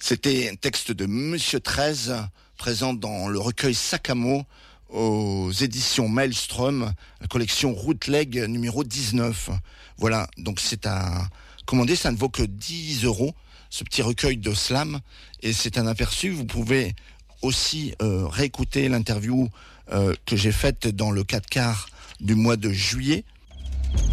C'était un texte de Monsieur 13, présent dans le recueil Sac à mots aux éditions Maelstrom, la collection Rootleg numéro 19. Voilà, donc c'est à commander, ça ne vaut que 10 €, ce petit recueil de slam, et c'est un aperçu. Vous pouvez aussi réécouter l'interview que j'ai faite dans le 4 quarts du mois de juillet,